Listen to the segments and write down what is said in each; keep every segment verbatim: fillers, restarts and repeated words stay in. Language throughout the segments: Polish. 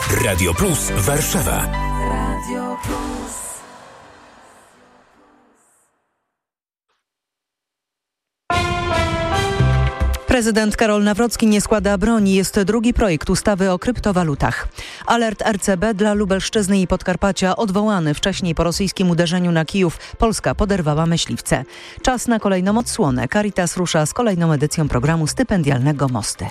Radio Plus Warszawa. Radio Plus. Prezydent Karol Nawrocki nie składa broni. Jest drugi projekt ustawy o kryptowalutach. Alert R C B dla Lubelszczyzny i Podkarpacia odwołany wcześniej po rosyjskim uderzeniu na Kijów. Polska poderwała myśliwce. Czas na kolejną odsłonę. Caritas rusza z kolejną edycją programu stypendialnego Mosty.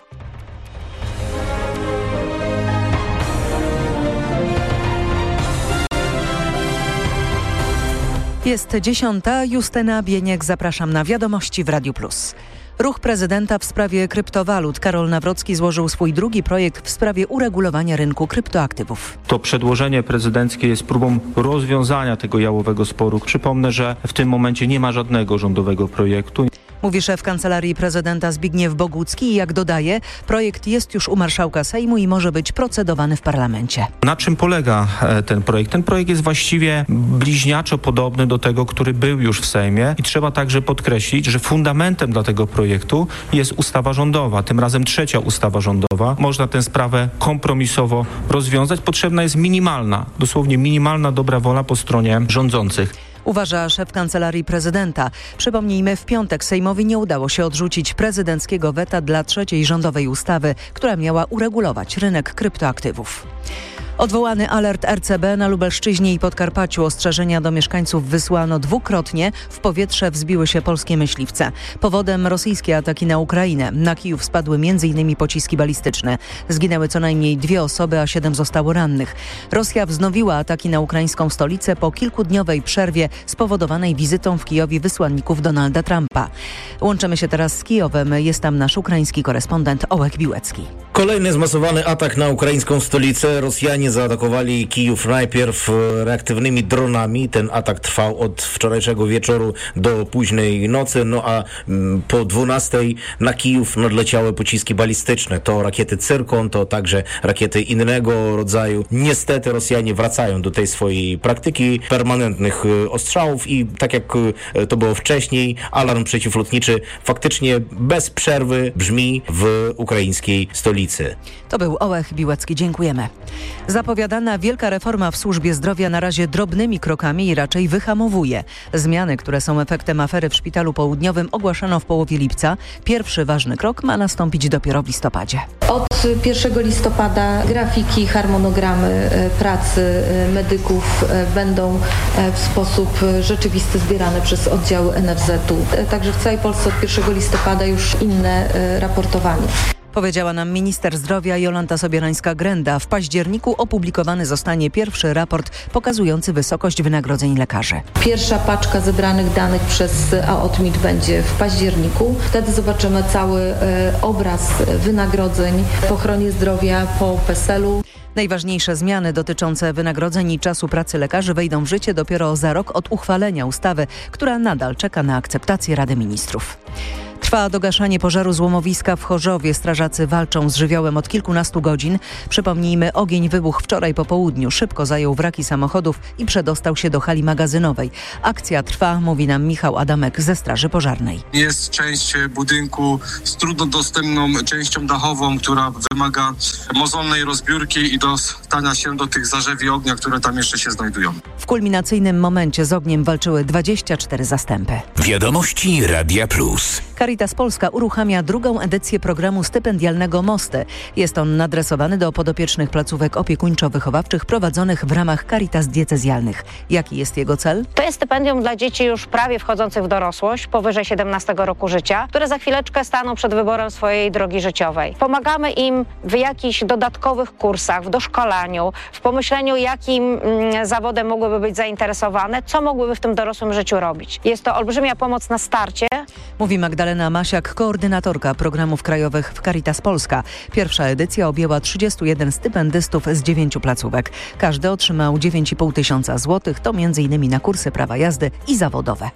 Jest dziesiąta. Justyna Bieniek. Zapraszam na wiadomości w Radiu Plus. Ruch prezydenta w sprawie kryptowalut. Karol Nawrocki złożył swój drugi projekt w sprawie uregulowania rynku kryptoaktywów. To przedłożenie prezydenckie jest próbą rozwiązania tego jałowego sporu. Przypomnę, że w tym momencie nie ma żadnego rządowego projektu. Mówi szef Kancelarii Prezydenta Zbigniew Bogucki i jak dodaje, projekt jest już u marszałka Sejmu i może być procedowany w parlamencie. Na czym polega ten projekt? Ten projekt jest właściwie bliźniaczo podobny do tego, który był już w Sejmie i trzeba także podkreślić, że fundamentem dla tego projektu jest ustawa rządowa, tym razem trzecia ustawa rządowa. Można tę sprawę kompromisowo rozwiązać. Potrzebna jest minimalna, dosłownie minimalna dobra wola po stronie rządzących. Uważa szef Kancelarii Prezydenta. Przypomnijmy, w piątek Sejmowi nie udało się odrzucić prezydenckiego weta dla trzeciej rządowej ustawy, która miała uregulować rynek kryptoaktywów. Odwołany alert R C B na Lubelszczyźnie i Podkarpaciu. Ostrzeżenia do mieszkańców wysłano dwukrotnie. W powietrze wzbiły się polskie myśliwce. Powodem rosyjskie ataki na Ukrainę. Na Kijów spadły między innymi pociski balistyczne. Zginęły co najmniej dwie osoby, a siedem zostało rannych. Rosja wznowiła ataki na ukraińską stolicę po kilkudniowej przerwie spowodowanej wizytą w Kijowie wysłanników Donalda Trumpa. Łączymy się teraz z Kijowem. Jest tam nasz ukraiński korespondent Ołek Biłecki. Kolejny zmasowany atak na ukraińską stolicę. Rosjanie zaatakowali Kijów najpierw reaktywnymi dronami. Ten atak trwał od wczorajszego wieczoru do późnej nocy, no a po dwunastej na Kijów nadleciały pociski balistyczne. To rakiety Cyrkon, to także rakiety innego rodzaju. Niestety Rosjanie wracają do tej swojej praktyki permanentnych ostrzałów i tak jak to było wcześniej, alarm przeciwlotniczy faktycznie bez przerwy brzmi w ukraińskiej stolicy. To był Ołek Biłecki. Dziękujemy. Zapowiadana wielka reforma w służbie zdrowia na razie drobnymi krokami i raczej wyhamowuje. Zmiany, które są efektem afery w Szpitalu Południowym, ogłaszano w połowie lipca. Pierwszy ważny krok ma nastąpić dopiero w listopadzie. Od pierwszego listopada grafiki, harmonogramy pracy medyków będą w sposób rzeczywisty zbierane przez oddziały N F Z u. Także w całej Polsce od pierwszego listopada już inne raportowanie. Powiedziała nam minister zdrowia Jolanta Sobierańska-Grenda. W październiku opublikowany zostanie pierwszy raport pokazujący wysokość wynagrodzeń lekarzy. Pierwsza paczka zebranych danych przez A O T M I T będzie w październiku. Wtedy zobaczymy cały e, obraz wynagrodzeń w ochronie zdrowia po P E S E L u. Najważniejsze zmiany dotyczące wynagrodzeń i czasu pracy lekarzy wejdą w życie dopiero za rok od uchwalenia ustawy, która nadal czeka na akceptację Rady Ministrów. Trwa dogaszanie pożaru złomowiska w Chorzowie. Strażacy walczą z żywiołem od kilkunastu godzin. Przypomnijmy, ogień wybuchł wczoraj po południu. Szybko zajął wraki samochodów i przedostał się do hali magazynowej. Akcja trwa, mówi nam Michał Adamek ze Straży Pożarnej. Jest część budynku z trudno dostępną częścią dachową, która wymaga mozolnej rozbiórki i dostania się do tych zarzewi ognia, które tam jeszcze się znajdują. W kulminacyjnym momencie z ogniem walczyły dwadzieścia cztery zastępy. Wiadomości Radia Plus. Caritas Polska uruchamia drugą edycję programu stypendialnego Mosty. Jest on nadresowany do podopiecznych placówek opiekuńczo-wychowawczych prowadzonych w ramach Caritas diecezjalnych. Jaki jest jego cel? To jest stypendium dla dzieci już prawie wchodzących w dorosłość, powyżej siedemnastego roku życia, które za chwileczkę staną przed wyborem swojej drogi życiowej. Pomagamy im w jakichś dodatkowych kursach, w doszkolaniu, w pomyśleniu, jakim mm, zawodem mogłyby być zainteresowane, co mogłyby w tym dorosłym życiu robić. Jest to olbrzymia pomoc na starcie. Mówi Magdalena Masiak, koordynatorka programów krajowych w Caritas Polska. Pierwsza edycja objęła trzydziestu jeden stypendystów z dziewięciu placówek. Każdy otrzymał dziewięć i pół tysiąca złotych, to między innymi na kursy prawa jazdy i zawodowe.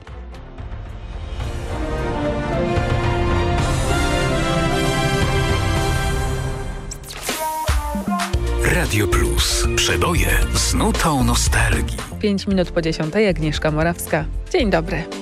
Radio Plus. Przeboje z nutą nostalgii. Pięć minut po dziesiątej, Agnieszka Morawska. Dzień dobry.